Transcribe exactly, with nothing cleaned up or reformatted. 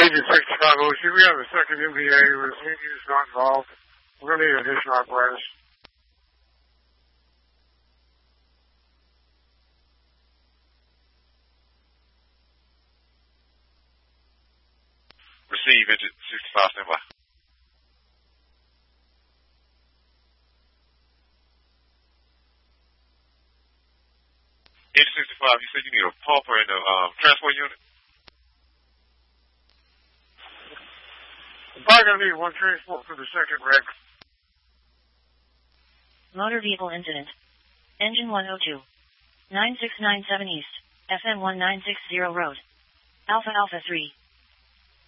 Agent sixty-five oh two, we have a second M V A with Indians not involved. We're going to need additional apparatus. Receive, Agent sixty-five, stand by. Agent sixty-five, you said you need a pumper in the um, transport unit? I'm probably going to need one transport for the second wreck. Motor vehicle incident. Engine one oh two. nine six nine seven East. F M one nine six zero Road. Alpha Alpha three.